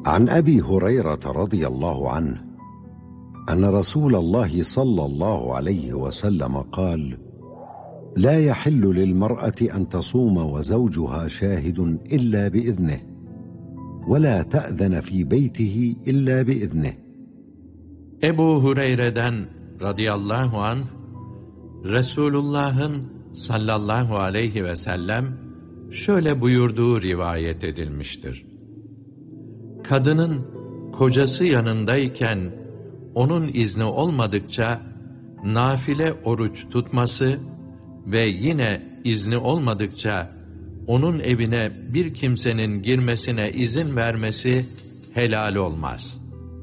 عن أبي هريرة رضي الله عنه أن رسول الله صلى الله عليه وسلم قال: لا يحل للمرأة أن تصوم وزوجها شاهد إلا بإذنه، ولا تأذن في بيته إلا بإذنه. Ebu Hureyre'den radıyallahu anh, Resulullah'ın sallallahu aleyhi ve sellem şöyle buyurduğu rivayet edilmiştir. Kadının kocası yanındayken onun izni olmadıkça nafile oruç tutması ve yine izni olmadıkça onun evine bir kimsenin girmesine izin vermesi helal olmaz.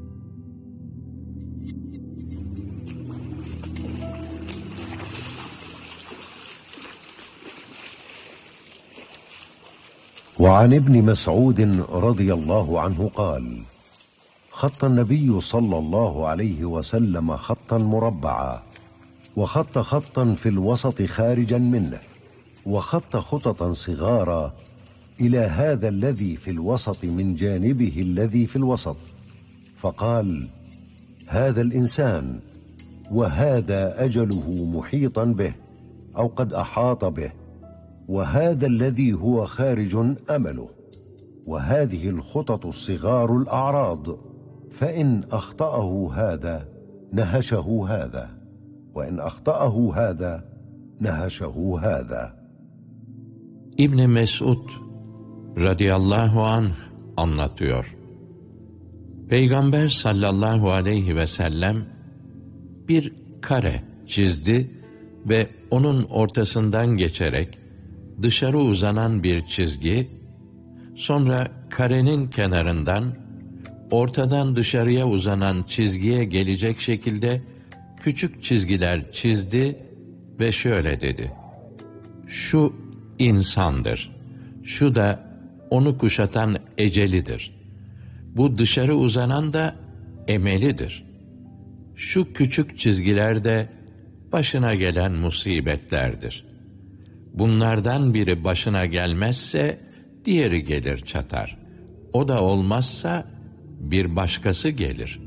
وعن ابن مسعود رضي الله عنه قال: خط النبي صلى الله عليه وسلم خطا مربعا، وخط خطا في الوسط خارجا منه، وخط خططا صغارا إلى هذا الذي في الوسط من جانبه الذي في الوسط، فقال: هذا الإنسان وهذا أجله محيطا به أو قد أحاط به، وهذا الذي هو خارج أمله، وهذه الخطط الصغار الأعراض، فإن أخطأه هذا نهشه هذا، وإن أخطأه هذا نهشه هذا. İbn Mesud radıyallahu anh anlatıyor. Peygamber sallallahu aleyhi ve sellem bir kare çizdi ve onun ortasından geçerek dışarı uzanan bir çizgi, sonra karenin kenarından ortadan dışarıya uzanan çizgiye gelecek şekilde küçük çizgiler çizdi ve şöyle dedi: şu insandır, şu da onu kuşatan ecelidir, bu dışarı uzanan da emelidir. Şu küçük çizgiler de başına gelen musibetlerdir. Bunlardan biri başına gelmezse diğeri gelir çatar. O da olmazsa bir başkası gelir.